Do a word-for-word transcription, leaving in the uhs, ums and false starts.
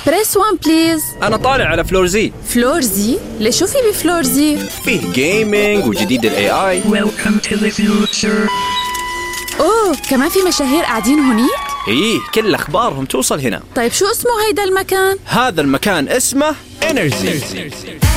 بريس وان بليز. أنا طالع على فلور زي. فلور زي؟ ليش شو في بفلور زي؟ فيه جيمينج وجديد ال إيه آي. Welcome to the future. أوه كمان في مشاهير قاعدين هونيك؟ إيه كل أخبارهم توصل هنا. طيب شو اسمه هيدا المكان؟ هذا المكان اسمه إنرجي.